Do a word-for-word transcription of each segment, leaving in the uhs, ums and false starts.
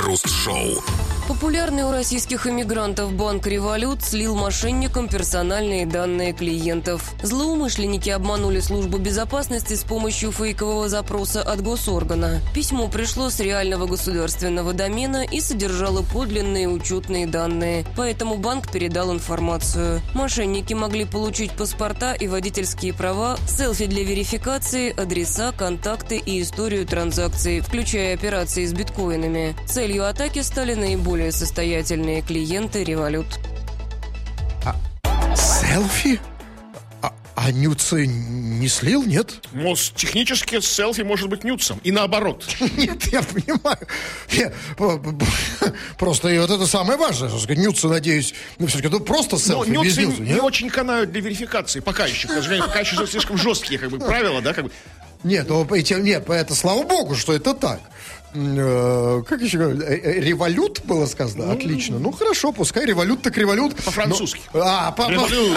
Крем-хруст-шоу. Популярный у российских иммигрантов банк «Револют» слил мошенникам персональные данные клиентов. Злоумышленники обманули службу безопасности с помощью фейкового запроса от госоргана. Письмо пришло с реального государственного домена и содержало подлинные учетные данные. Поэтому банк передал информацию. Мошенники могли получить паспорта и водительские права, селфи для верификации, адреса, контакты и историю транзакций, включая операции с биткоинами. Целью атаки стали наиболее состоятельные клиенты «Револют». А, селфи? А, а нюцы не слил, нет? Ну, технически селфи может быть нюцем. И наоборот. Нет, я понимаю. Я, просто и вот это самое важное. Что сказать, нюцы, надеюсь, ну, все-таки ну, просто селфи, но без нюцы нюца, не нет? очень канают для верификации. Пока еще. К сожалению, пока еще слишком жесткие как бы, правила, да, как бы. Нет, ну, эти, нет, это слава богу, что это так. Как еще «Револют» было сказано? Ну, отлично. Ну, хорошо, пускай «Револют» так «Револют». По-французски. Но... А, по...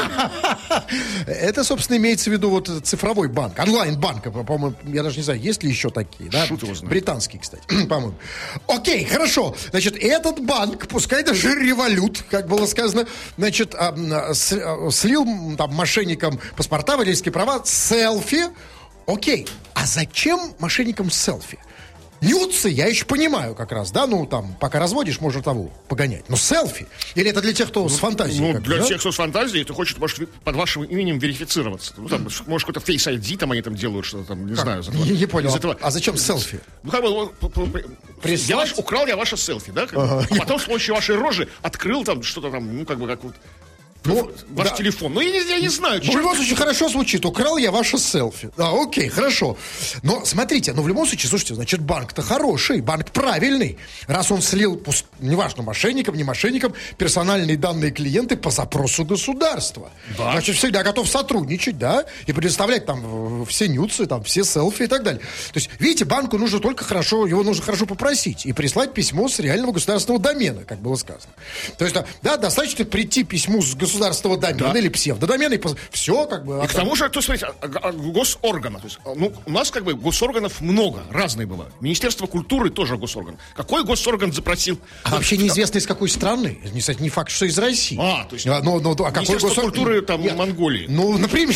Это, собственно, имеется в виду вот цифровой банк, онлайн-банк, по-моему, я даже не знаю, есть ли еще такие, да? Шут его знает. Британский, кстати, по-моему. Окей, хорошо. Значит, этот банк, пускай даже «Револют», как было сказано, значит, слил там мошенникам паспорта, водительские права, селфи. Окей, а зачем мошенникам селфи? Нюцы я еще понимаю как раз, да, ну там, пока разводишь, можно того погонять. Но селфи? Или это для тех, кто ну, с фантазией? Ну, для да? тех, кто с фантазией, ты хочешь, может, под вашим именем верифицироваться. Ну, там, может, какой-то Face ай ди там они там делают, что-то там, не как? знаю. Не, не понял, этого... а зачем селфи? Ну, как бы, Прислать? Я ваш, украл я ваше селфи, да? Ага. А потом с помощью вашей рожи открыл там что-то там, ну, как бы, как вот... Ну, ваш да. телефон. Ну, я не, я не знаю. В любом случае, хорошо звучит. Украл я ваше селфи. Да, окей, хорошо. Но, смотрите, ну, в любом случае, слушайте, значит, банк-то хороший, банк правильный. Раз он слил, пусть, неважно, мошенникам, не мошенникам, персональные данные клиенты по запросу государства. Да. Значит, всегда готов сотрудничать, да, и предоставлять там все нюцы, там, все селфи и так далее. То есть, видите, банку нужно только хорошо, его нужно хорошо попросить и прислать письмо с реального государственного домена, как было сказано. То есть, да, достаточно прийти письму с государственного государственного домена, да, или псевдодомена, и все как бы... И к тому же, то, смотрите, госоргана. То есть, ну, у нас как бы госорганов много, разные бывают. Министерство культуры тоже госорган. Какой госорган запросил? А вообще неизвестно из какой страны. Не факт, что из России. А, то есть... А, ну, ну, а Министерство госор... культуры там Нет. Монголии. Ну, например...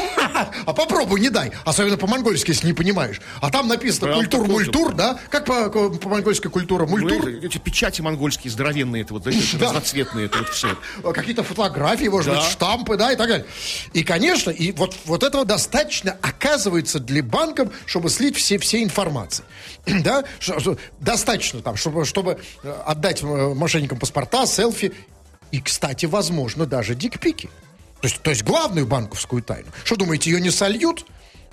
А попробуй, не дай. Особенно по-монгольски, если не понимаешь. А там написано культур-мультур, да? Как по, по монгольской культуре? Мультур? Ну, эти печати монгольские здоровенные, это вот, да. разноцветные, это вот все. Какие-то фотографии, может да. быть, штампы, да, и так далее. И, конечно, и вот, вот этого достаточно, оказывается, для банков, чтобы слить все, все информации. Да? Достаточно там, чтобы, чтобы отдать мошенникам паспорта, селфи и, кстати, возможно, даже дикпики. То есть, то есть главную банковскую тайну. Что думаете, ее не сольют?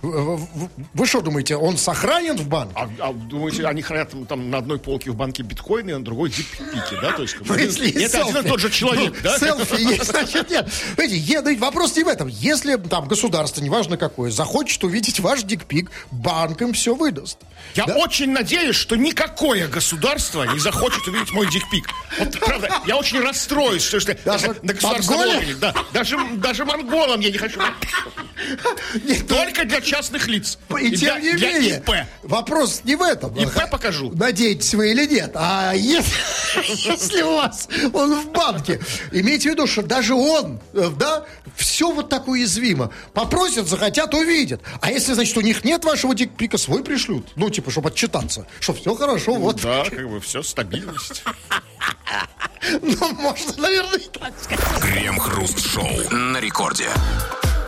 Вы что думаете, он сохранен в банке? А, а думаете, они хранят там на одной полке в банке биткоины, а на другой диппики, да? То есть, ну, если это селфи, один и тот же человек, ну, да? Селфи есть, значит, нет. Видите, вопрос не в этом. Если там государство, неважно какое, захочет увидеть ваш дикпик, банк им все выдаст. Я да? очень надеюсь, что никакое государство не захочет увидеть мой дикпик. Вот, правда, я очень расстроюсь, что, что даже на государственном уровне, да, даже, даже монголам я не хочу. Нет, только для частных лиц. И, и тем для, не менее, ИП. Вопрос не в этом. ИП покажу. Надеетесь вы или нет. А если, если у вас он в банке, имейте в виду, что даже он, да, все вот так уязвимо. Попросят, захотят, увидят. А если, значит, у них нет вашего дикпика, свой пришлют. Ну, типа, чтобы отчитаться. Что все хорошо, вот. Да, как бы все, стабильность. Ну, можно, наверное, и так сказать. Крем-хруст-шоу на рекорде.